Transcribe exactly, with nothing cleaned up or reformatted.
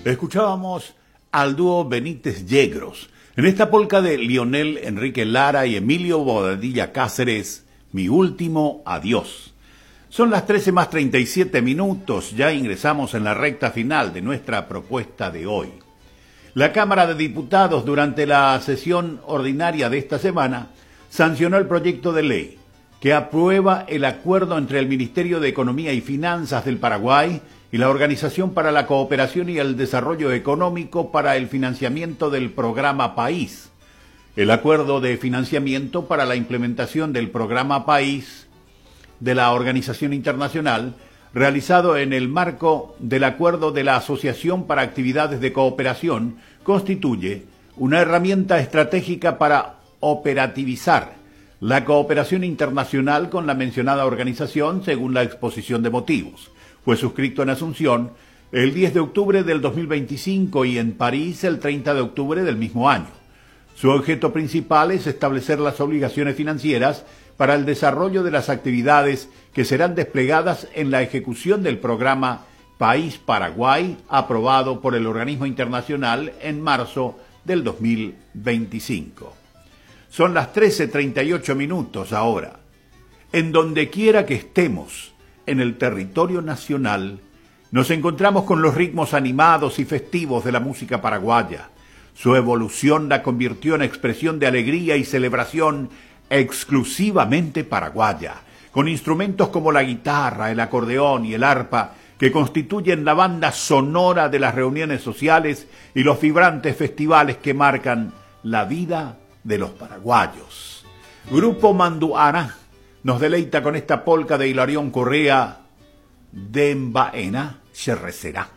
Escuchábamos al dúo Benítez Yegros en esta polca de Lionel Enrique Lara y Emilio Bobadilla Cáceres, Mi último adiós. Son las trece más treinta y siete minutos, ya ingresamos en la recta final de nuestra propuesta de hoy. La Cámara de Diputados, durante la sesión ordinaria de esta semana, sancionó el proyecto de ley que aprueba el acuerdo entre el Ministerio de Economía y Finanzas del Paraguay y la Organización para la Cooperación y el Desarrollo Económico para el financiamiento del programa País. El acuerdo de financiamiento para la implementación del programa País de la Organización Internacional, realizado en el marco del acuerdo de la Asociación para Actividades de Cooperación, constituye una herramienta estratégica para operativizar la cooperación internacional con la mencionada organización, según la exposición de motivos. Fue suscrito en Asunción el diez de octubre del dos mil veinticinco y en París el treinta de octubre del mismo año. Su objeto principal es establecer las obligaciones financieras para el desarrollo de las actividades que serán desplegadas en la ejecución del programa País Paraguay, aprobado por el organismo internacional en marzo del dos mil veinticinco. Son las trece treinta y ocho minutos ahora. En donde quiera que estemos en el territorio nacional, nos encontramos con los ritmos animados y festivos de la música paraguaya. Su evolución la convirtió en expresión de alegría y celebración exclusivamente paraguaya, con instrumentos como la guitarra, el acordeón y el arpa, que constituyen la banda sonora de las reuniones sociales y los vibrantes festivales que marcan la vida de los paraguayos. Grupo Manduana nos deleita con esta polca de Hilarión Correa, Dembaena Cherrecera.